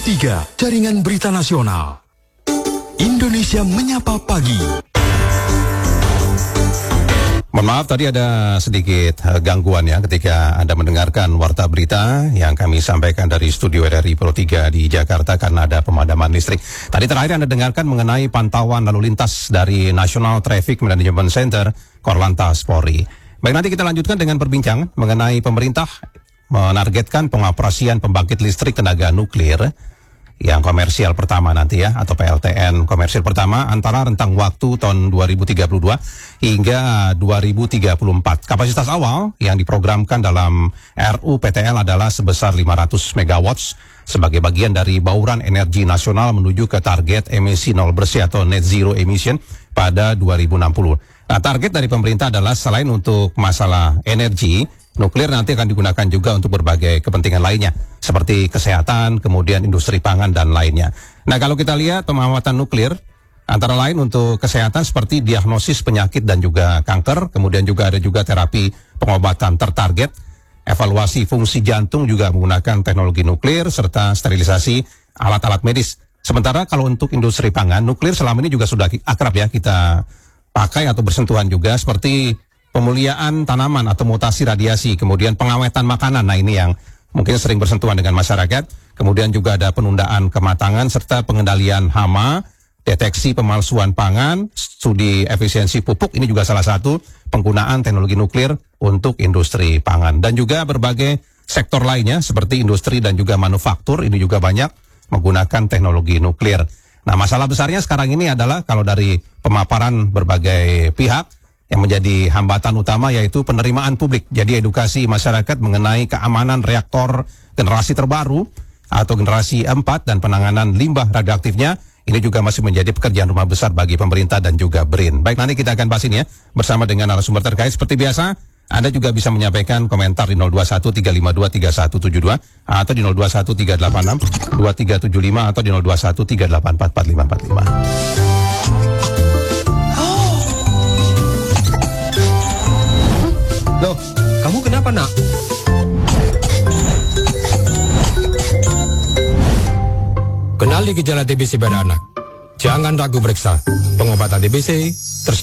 3, Jaringan Berita Nasional. Indonesia Menyapa Pagi. Mohon maaf, tadi ada sedikit gangguan ya ketika Anda mendengarkan warta berita yang kami sampaikan dari studio RRI Pro 3 di Jakarta karena ada pemadaman listrik. Tadi terakhir Anda dengarkan mengenai pantauan lalu lintas dari National Traffic Management Center Korlantas Polri. Baik, nanti kita lanjutkan dengan perbincangan mengenai pemerintah menargetkan pengoperasian pembangkit listrik tenaga nuklir yang komersial pertama nanti ya, atau PLTN komersial pertama antara rentang waktu tahun 2032 hingga 2034. Kapasitas awal yang diprogramkan dalam RUPTL adalah sebesar 500 MW sebagai bagian dari bauran energi nasional menuju ke target emisi nol bersih atau net zero emission pada 2060. Nah, target dari pemerintah adalah selain untuk masalah energi, nuklir nanti akan digunakan juga untuk berbagai kepentingan lainnya, seperti kesehatan, kemudian industri pangan, dan lainnya. Nah, kalau kita lihat pemanfaatan nuklir, antara lain untuk kesehatan seperti diagnosis penyakit dan juga kanker, kemudian juga ada juga terapi pengobatan tertarget, evaluasi fungsi jantung juga menggunakan teknologi nuklir, serta sterilisasi alat-alat medis. Sementara kalau untuk industri pangan, nuklir selama ini juga sudah akrab ya kita pakai atau bersentuhan juga, seperti pemuliaan tanaman atau mutasi radiasi, kemudian pengawetan makanan. Nah, ini yang mungkin sering bersentuhan dengan masyarakat. Kemudian juga ada penundaan kematangan serta pengendalian hama, deteksi pemalsuan pangan, studi efisiensi pupuk. Ini juga salah satu penggunaan teknologi nuklir untuk industri pangan. Dan juga berbagai sektor lainnya seperti industri dan juga manufaktur, ini juga banyak menggunakan teknologi nuklir. Nah, masalah besarnya sekarang ini adalah kalau dari pemaparan berbagai pihak, yang menjadi hambatan utama yaitu penerimaan publik. Jadi edukasi masyarakat mengenai keamanan reaktor generasi terbaru atau generasi 4 dan penanganan limbah radioaktifnya, ini juga masih menjadi pekerjaan rumah besar bagi pemerintah dan juga BRIN. Baik, nanti kita akan bahas ini ya bersama dengan narasumber terkait. Seperti biasa, Anda juga bisa menyampaikan komentar di 0213523172 atau di 0213862375 atau di 0213844545. Loh, kamu kenapa, Nak? Kenali gejala TBC pada anak. Jangan ragu periksa. Pengobatan TBC